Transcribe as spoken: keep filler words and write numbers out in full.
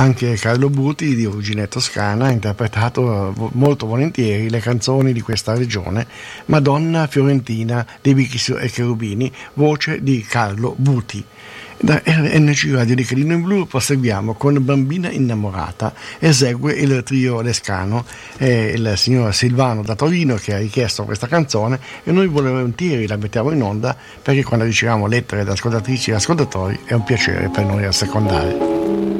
Anche Carlo Buti, di origine toscana, ha interpretato molto volentieri le canzoni di questa regione. Madonna Fiorentina dei Bichi e Cherubini, voce di Carlo Buti. Da R N C Radio di Carlino in Blu proseguiamo con Bambina innamorata. Esegue il trio Lescano, è il signor Silvano da Torino che ha richiesto questa canzone e noi volentieri la mettiamo in onda, perché quando riceviamo lettere da ascoltatrici e ascoltatori è un piacere per noi assecondare.